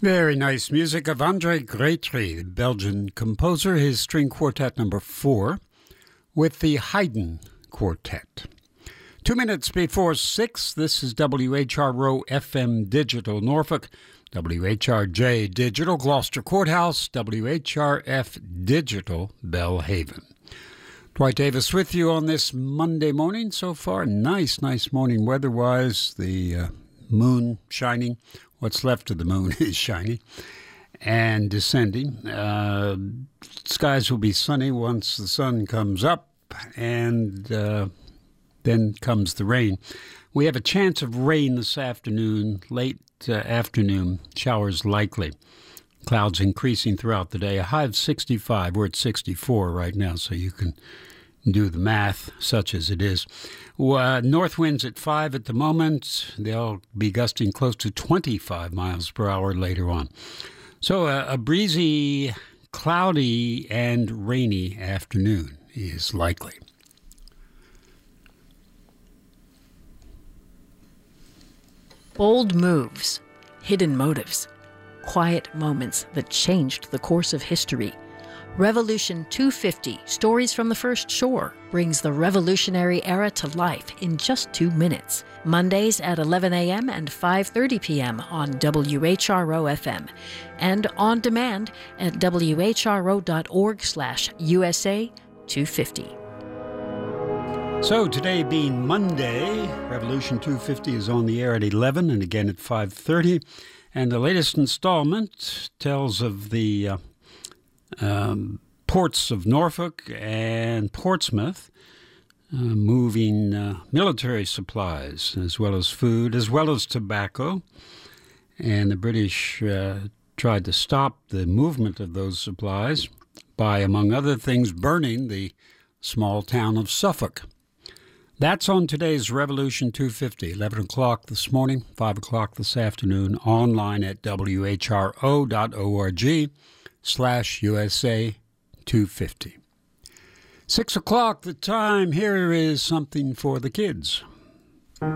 Very nice music of André Grétry, the Belgian composer, his string quartet number 4, with the Haydn Quartet. 2 minutes before 6, this is WHRO FM Digital Norfolk, WHRJ Digital Gloucester Courthouse, WHRF Digital Belhaven. Dwight Davis with you on this Monday morning so far. Nice morning weather-wise. The moon shining. What's left of the moon is shining and descending. Skies will be sunny once the sun comes up, and then comes the rain. We have a chance of rain this afternoon, late afternoon, showers likely. Clouds increasing throughout the day. A high of 65. We're at 64 right now, so you can do the math, such as it is. North winds at 5 at the moment. They'll be gusting close to 25 miles per hour later on. So a breezy, cloudy, and rainy afternoon is likely. Bold moves, hidden motives, quiet moments that changed the course of history. Revolution 250, Stories from the First Shore, brings the Revolutionary era to life in just 2 minutes. Mondays at 11 a.m. and 5:30 p.m. on WHRO FM. And on demand at whro.org/USA 250. So today being Monday, Revolution 250 is on the air at 11 and again at 5:30. And the latest installment tells of the ports of Norfolk and Portsmouth moving military supplies as well as food, as well as tobacco. And the British tried to stop the movement of those supplies by, among other things, burning the small town of Suffolk. That's on today's Revolution 250, 11 o'clock this morning, 5 o'clock this afternoon, online at whro.org/USA 250. 6 o'clock the time. Here is something for the kids.